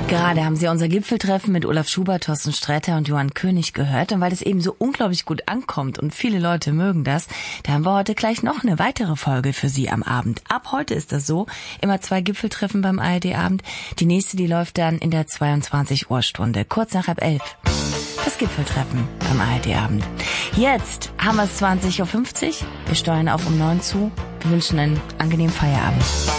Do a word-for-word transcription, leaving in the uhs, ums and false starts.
Gerade haben Sie unser Gipfeltreffen mit Olaf Schubert, Thorsten Sträter und Johann König gehört. Und weil es eben so unglaublich gut ankommt und viele Leute mögen das, da haben wir heute gleich noch eine weitere Folge für Sie am Abend. Ab heute ist das so, immer zwei Gipfeltreffen beim A R D-Abend. Die nächste, die läuft dann in der zweiundzwanzig Uhr Stunde, kurz nach halb elf. Das Gipfeltreffen beim A R D-Abend. Jetzt haben wir es zwanzig Uhr fünfzig. Wir steuern auf um neun zu. Wir wünschen einen angenehmen Feierabend.